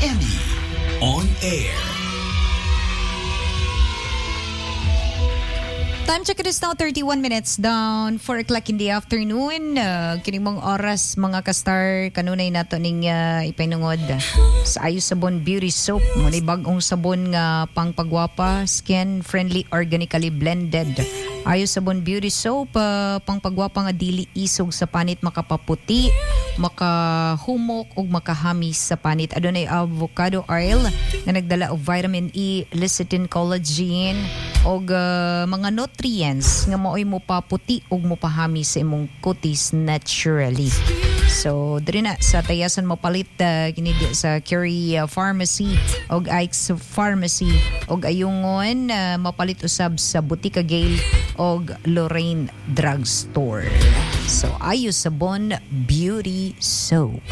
Emmy on air. Time check, it is now 31 minutes down 4 o'clock in the afternoon. Kining mong oras mga ka-star, kanunay nato ning ipinungod sa Ayos Sabon Beauty Soap. Muna bagong sabon nga pang pagwapa, skin friendly, organically blended. Ayos Sabon Beauty Soap, pang pagwapa nga dili isog sa panit, makapaputi, makahumok ug makahamis sa panit. Adunay avocado oil nga nagdala og vitamin E, lecithin, collagen og mga nutrients nga maoy mo paputi ug mo pahami sa imong kutis naturally. So diri na sa tayasan mo palit kini sa Curie Pharmacy og Ike's Pharmacy og ayungon mapalit usab sa Butika Gale og Lorraine Drugstore. So Ayos Sabon Beauty Soap.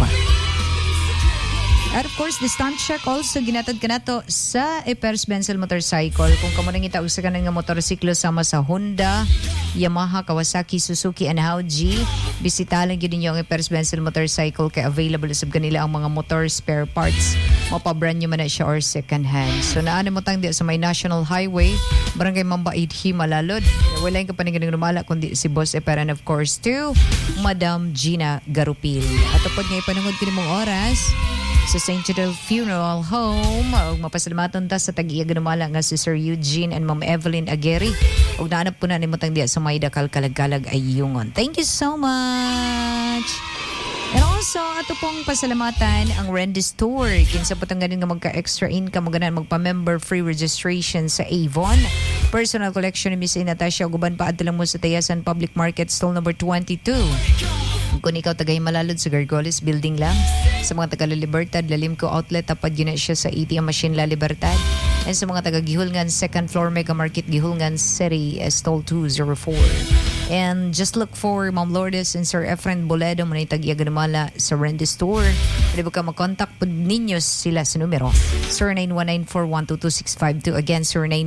At of course, this time check also ginatad ka nato sa Epers Benzel Motorcycle. Kung kamo nang itaog sa kanan nga motorsiklo sama sa Honda, Yamaha, Kawasaki, Suzuki, and Hauji, bisitalan gyud ninyo ang Epers Benzel Motorcycle kay available usab kanila ang mga motor spare parts. Mapabrand nyo man na siya or second hand. So naano mo tang di sa may National Highway, Barangay Mambait, Himalalod. Wala yung kapaningan ng lumala kundi si Boss Eper, and of course to Madam Gina Garupil. At upod nga ipanungod ko mong oras sa St. Judel Funeral Home. Og mapasalamaton ta sa tag-iya ganumala nga si Sir Eugene and Ma'am Evelyn Aguirre. Og naanap po na ni Mutang Dia sa may dakal kalagalag ay yungon. Thank you so much. And also, ato pong pasalamatan ang Randy Store. Kinsa po tang ganin nga magka-extra income, maganan magpa-member free registration sa Avon. Personal collection ni Miss Natasha. Guban pa adto lang mo sa Tayasan Public Market, stall number 22. Kung ikaw tagay malalod sa Gargoles Building lang. Sa mga taga La Libertad, Lalimco Outlet, tapad yun na siya sa ATM Machine La Libertad. And sa mga taga Gihulngan, second floor Mega Market, Gihulngan City, stall 204. And just look for Ma'am Lourdes and Sir Efren Boledo, muna itag-iya ganumala sa Randy Store. Pwede ba ka mag-contact po ninyo sila sa numero 0919-412-2652. Again,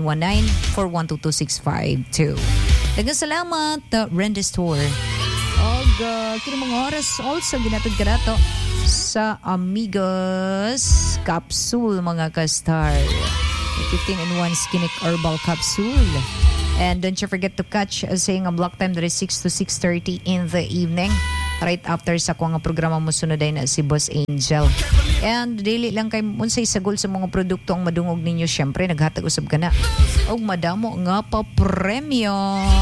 0919-412-2652. Dagang salamat, Randy Store. Og kini mga oras also ginatod ka nato sa Amigos Capsule mga ka-star. 15-in-1 Skinnic Herbal Capsule. And don't you forget to catch saying a block time that is 6 to 6:30 in the evening. Right after sa kuha nga programa mo sunod ay na si Boss Angel. And daily lang kay unsay sagol sa mga produkto ang madungog ninyo, syempre naghatag usab ka na. Og madamo nga pa premyo.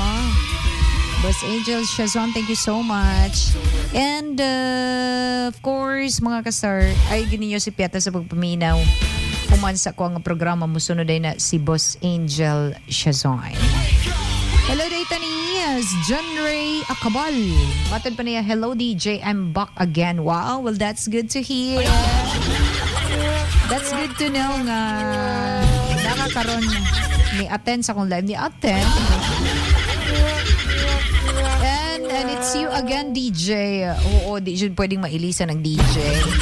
Boss Angel Shazon, thank you so much. And of course, mga kasar, ay gininyo si Pieta sa pagpaminaw. Pumansa ko ang programa mo sunod ay na si Boss Angel Shazon. Hello, Dayta Niyas, John Ray Acabal. Matod pa niya, hello DJ, I'm back again. Wow, well that's good to hear. That's good to know nga nakakaroon ni attend sa kong live ni attend. And it's you again, DJ. Oo, di yun pwedeng mailisa ng DJ.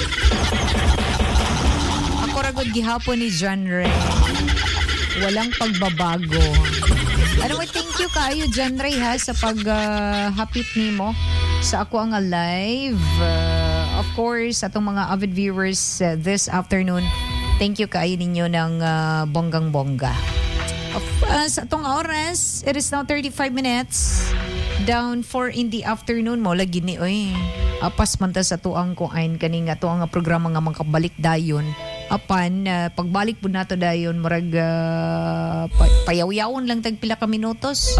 Ako ragod gihapon ni John Ray. Walang pagbabago. Anyway, thank you kayo, John Ray, ha, sa paghapit nimo sa ako ang live. Of course, atong mga avid viewers this afternoon, thank you kayo ninyo ng bonggang-bongga. Sa atong oras, it is now 35 minutes. Down 4 in the afternoon mo lagi ni oy. Apas man ta sa tuang ko ain kaning ato ang programa nga makabalik dayon. Apan pagbalik pud nato dayon murag payaw-yawon lang tag pila ka minutos.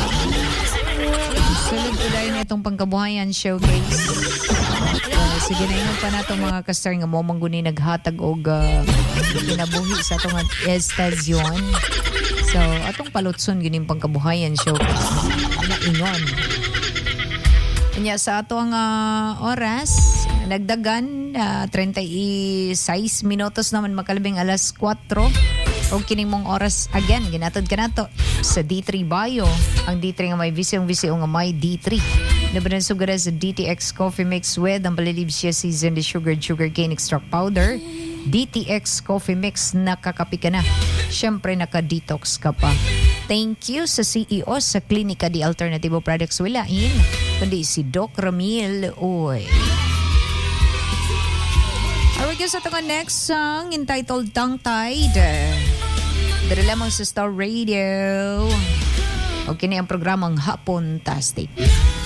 Sulod ko dayon itong pangkabuhayan showcase. Sige na yun pa nato mga kastar nga mo mangguni naghatag og kinabuhi sa atong estasyon. So, atong palutson gining pangkabuhayan showcase. Naingon. Kanya sa ato ang oras, nagdagan 36 minutos naman makalabing alas 4. O kining mong oras again, ginatod ka nato sa D3 Bio. Ang D3 nga may visyo nga may D3. Nabanasog ka sa DTX Coffee Mix with ang palilib siya season the sugar cane extract powder. DTX Coffee Mix, nakakapi ka na. Siyempre, naka-detox ka pa. Thank you sa CEO sa Klinika di Alternativo Products Wilain, kundi si Doc Ramil Uy. Before ko sa itong next song entitled Tongue Tied. Dari lamang sa Star Radio. Okay na ang programang Hapon Tastic.